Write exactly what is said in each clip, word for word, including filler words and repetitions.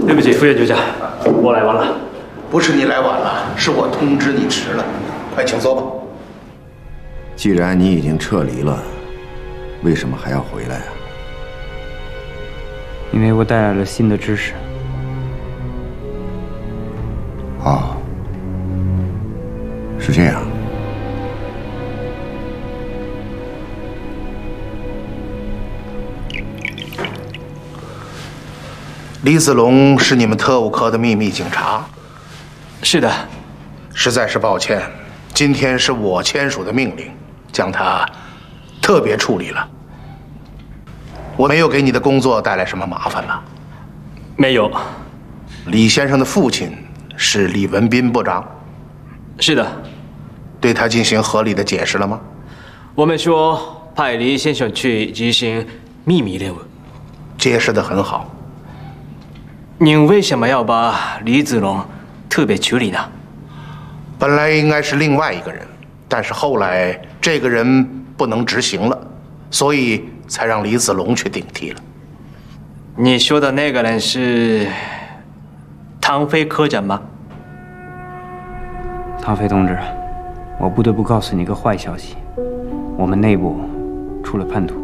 对不起，副院局长，我来晚了。 不是你来晚了，是我通知你迟了。快请坐吧。 既然你已经撤离了，为什么还要回来啊？ 因为我带来了新的知识。 哦，是这样。 李子龙是你们特务科的秘密警察。 是的。 实在是抱歉，今天是我签署的命令，将他特别处理了。我没有给你的工作带来什么麻烦吧？ 没有。 李先生的父亲是李文斌部长。 是的。 对他进行合理的解释了吗？ 我们说派李先生去执行秘密任务。 解释得很好。 您为什么要把李子龙特别处理呢？ 本来应该是另外一个人，但是后来这个人不能执行了，所以才让李子龙去顶替了。 你说的那个人是唐飞科长吗？ 唐飞同志，我不得不告诉你一个坏消息，我们内部出了叛徒。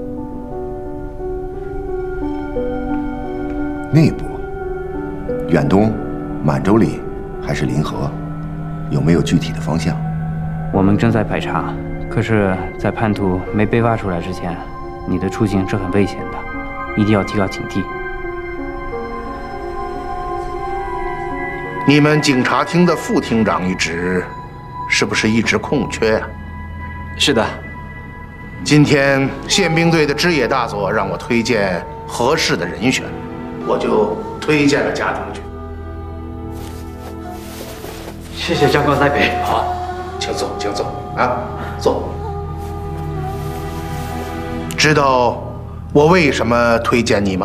内部？远东、满洲里还是临河？有没有具体的方向？ 我们正在排查，可是，在叛徒没被挖出来之前，你的出行是很危险的，一定要提高警惕。 你们警察厅的副厅长一职，是不是一直空缺啊？ 是的。 今天宪兵队的支野大佐让我推荐合适的人选，我就推荐了家庭局。 谢谢长官栽培。 好，请坐，请坐啊，坐。知道我为什么推荐你吗？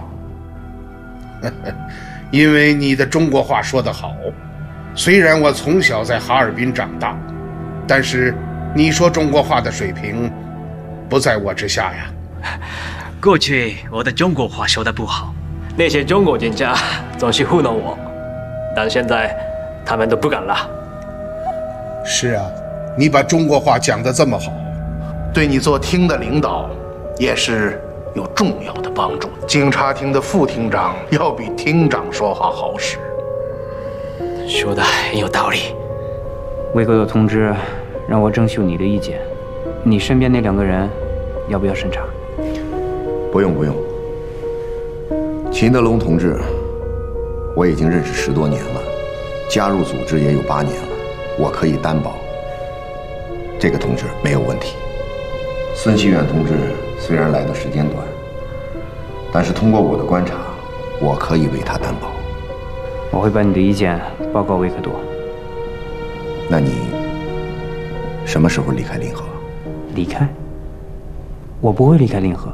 因为你的中国话说得好。虽然我从小在哈尔滨长大，但是你说中国话的水平不在我之下呀。 过去我的中国话说得不好，那些中国警察总是糊弄我，但现在他们都不敢了。 是啊，你把中国话讲得这么好， 对你做厅的领导也是有重要的帮助。警察厅的副厅长要比厅长说话好使。 说的很有道理。 魏克多同志让我征求你的意见，你身边那两个人要不要审查？ 不用不用。秦德龙同志，我已经认识十多年了，加入组织也有八年了，我可以担保，这个同志没有问题。孙希远同志虽然来的时间短，但是通过我的观察，我可以为他担保。 我会把你的意见报告维克多。 那你什么时候离开临河？ 离开？我不会离开临河。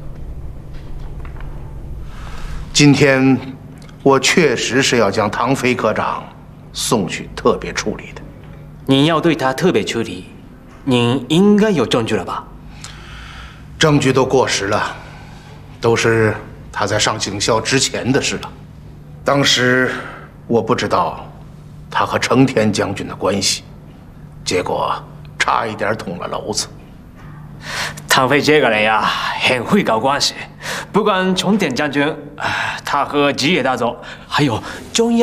今天我确实是要将唐飞科长送去特别处理的。 您要对他特别处理，您应该有证据了吧？ 证据都过时了，都是他在上警校之前的事了。当时我不知道他和成田将军的关系，结果差一点捅了娄子。 唐飞这个人呀，很会搞关系，不管成田将军，他和吉野大佐，还有中央。